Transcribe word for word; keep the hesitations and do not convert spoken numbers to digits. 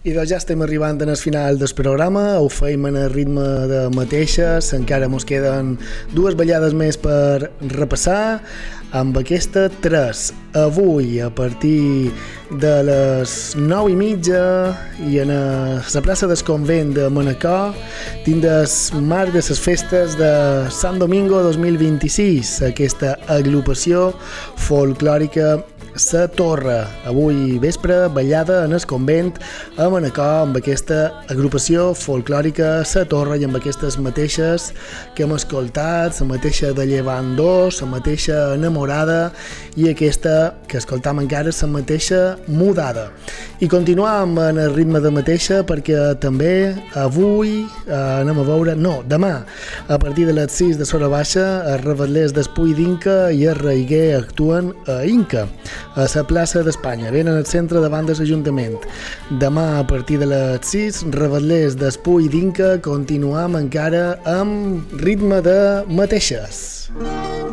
I doncs ja estem arribant al final del programa, ho feim en el ritme de mateixes, encara mos queden dues ballades més per repassar, amb aquesta tres. Avui, a partir de les nou i mitja i en la plaça del convent de Manacor, dins del marc de les festes de Sant Domingo dos mil vint-i-sis, aquesta agrupació folclòrica La Torre. Avui vespre, ballada en el convent a Manacor amb aquesta agrupació folclòrica La Torre i amb aquestes mateixes que hem escoltat, la mateixa de Llevant dos, la mateixa Enamorada i aquesta que escoltam encara, la mateixa Mudada. I continuam en el ritme de mateixa perquè també avui eh, anem a veure, no, demà, a partir de les sis de Sora Baixa, els revetllers d'Espull d'Inca i el Reiguer actuen a Inca, a la plaça d'Espanya, ben en el centre davant de l'Ajuntament. Demà, a partir de les sis, revetllers d'Espull d'Inca, continuam encara amb ritme de mateixes.